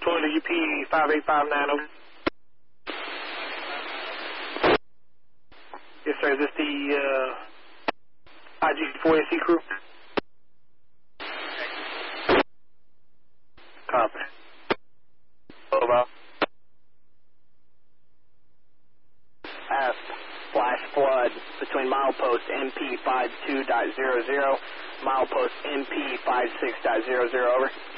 going to UP 5859 over. Yes, sir. Is this the IG4NC crew? Copy. Over. F, flash flood between milepost MP 52.00, milepost MP 56.00, over.